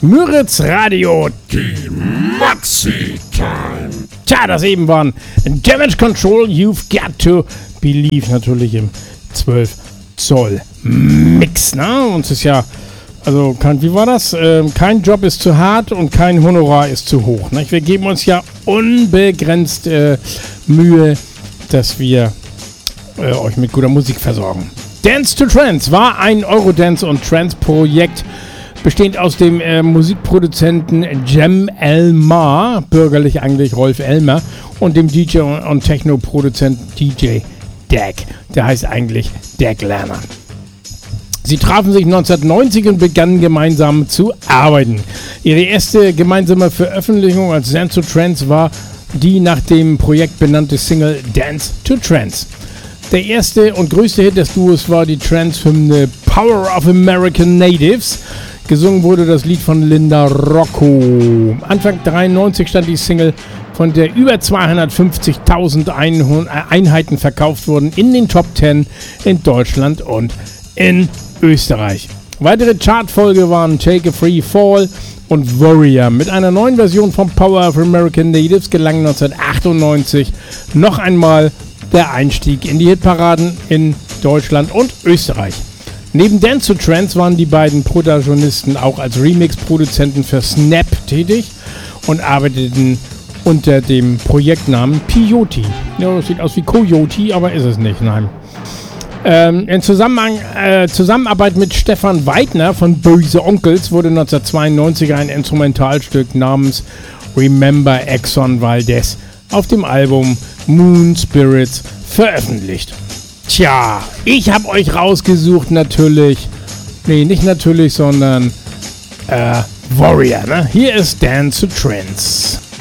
Müritz Radio, die Maxi-Time. Tja, das eben waren Damage Control, You've Got to Believe, natürlich im 12 Zoll Mix, ne? Und es ist ja, also, wie war das? Kein Job ist zu hart und kein Honorar ist zu hoch, ne? Wir geben uns ja unbegrenzt Mühe, dass wir euch mit guter Musik versorgen. Dance to Trance war ein Eurodance- und Trance-Projekt, bestehend aus dem Musikproduzenten Cem Elmar, bürgerlich eigentlich Rolf Elmer, und dem DJ und Techno-Produzent DJ Dag. Der heißt eigentlich Dag Lerner. Sie trafen sich 1990 und begannen gemeinsam zu arbeiten. Ihre erste gemeinsame Veröffentlichung als Dance to Trance war die nach dem Projekt benannte Single Dance to Trance. Der erste und größte Hit des Duos war die Trance-Hymne Power of American Natives. Gesungen wurde das Lied von Linda Rocco. Anfang 93 stand die Single, von der über 250.000 Einheiten verkauft wurden, in den Top 10 in Deutschland und in Österreich. Weitere Chartfolge waren Take a Free Fall und Warrior. Mit einer neuen Version von Power of American Natives gelang 1998 noch einmal der Einstieg in die Hitparaden in Deutschland und Österreich. Neben Dance to Trance waren die beiden Protagonisten auch als Remix-Produzenten für Snap tätig und arbeiteten unter dem Projektnamen Peyote. Ja, das sieht aus wie Coyote, aber ist es nicht, nein. In Zusammenarbeit mit Stefan Weidner von Böse Onkels wurde 1992 ein Instrumentalstück namens Remember Exxon Valdez auf dem Album Moon Spirits veröffentlicht. Tja, ich habe euch rausgesucht natürlich, nee, nicht natürlich, sondern Warrior, ne? Hier ist Dance to Trance.